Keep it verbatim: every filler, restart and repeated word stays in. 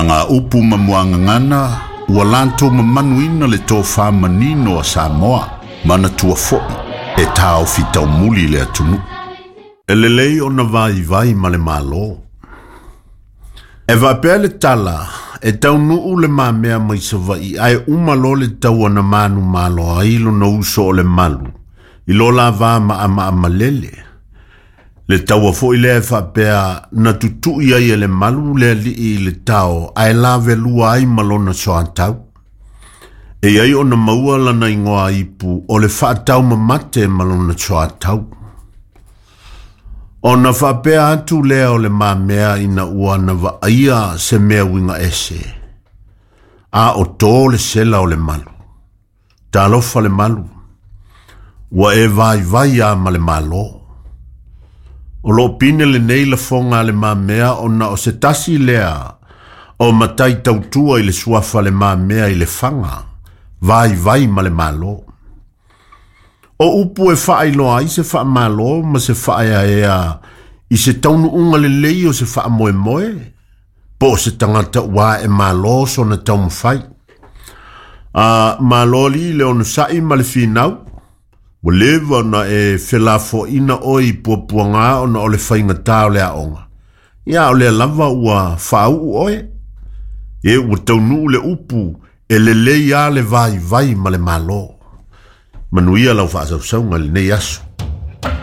Manga upu mamuanga ngana, walanto mamanuina le tō whamanino a Samoa, mana tua foi, e tāo fitau muli le atunu. E lelei o na vai vai ma le malo. E vapea le tala, e tau nuu le mamea mai sa vai, ai umalo le tau ana manu malo, a ilo na uso o le malu, ilo la va ma ama ama lele. Le tau a fo ile e vapea na tutu ia ia le malu le li i le tau, ai la velua ai malo na soa tau. E ai o na maua lana ingoa ipu, o le wha tau mamate malo na soa tau. O na whapea atu lea o le mamea ina ua na wa aia se mea winga ese. A o tō le sela o le malu. Ta alofa le malu. Wa e vai vai a ma le malo. O lo pine le nei la fonga le mamea o na o se tasi lea. O matai tautua i le suafa le mamea i le fanga. Vai vai ma le malo. O upu e wha ailoa i se wha malo, ma se wha ea ea i se taunu unga le lei o se wha moe moe. Po se tangata ua e malo so na taunu whai. Uh, malo li le ono sai ma le whinau. Wa lewa na e whelafo ina oi pua pua ngā o na o le whainga tau lea onga. Ia o le lava ua whau oe. E ua taunu le upu e le lei a le vai vai ma le malo. Manuia lau whaasau saunga le nei aso.